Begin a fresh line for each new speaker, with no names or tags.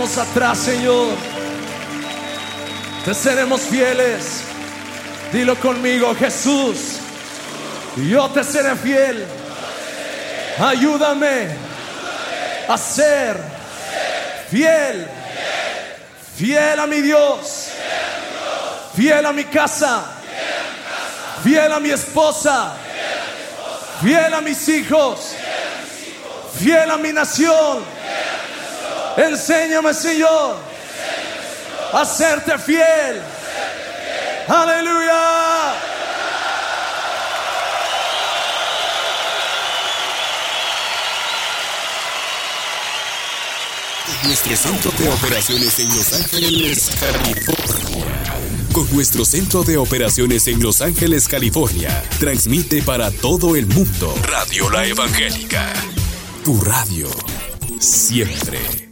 dejaremos atrás, Señor. Te seremos fieles. Dilo conmigo, Jesús, yo te seré fiel. Ayúdame a ser fiel. Fiel a mi Dios. Fiel a mi casa. Fiel a mi esposa. Fiel a mis hijos. Fiel a mi nación. Enséñame, Señor, a serte fiel. Aleluya.
Nuestro centro de operaciones en Los Ángeles, California. Con nuestro centro de operaciones en Los Ángeles, California, transmite para todo el mundo Radio La Evangélica. Tu radio, siempre.